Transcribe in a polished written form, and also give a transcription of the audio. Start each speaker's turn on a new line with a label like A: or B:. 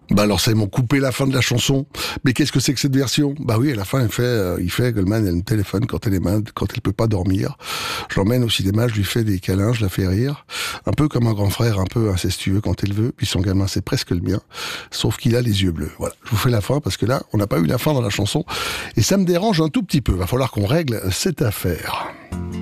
A: Bah alors ça, ils m'ont coupé la fin de la chanson. Mais qu'est-ce que c'est que cette version? Bah oui, à la fin, il fait Goldman, elle me téléphone quand elle est malade, quand elle peut pas dormir. Je l'emmène au cinéma, je lui fais des câlins, je la fais rire. Un peu comme un grand frère, un peu incestueux quand elle veut. Puis son gamin, c'est presque le mien. Sauf qu'il a les yeux bleus. Voilà. Je vous fais la fin parce que là, on n'a pas eu la fin dans la chanson. Et ça me dérange un tout petit peu. Va falloir qu'on règle cette affaire.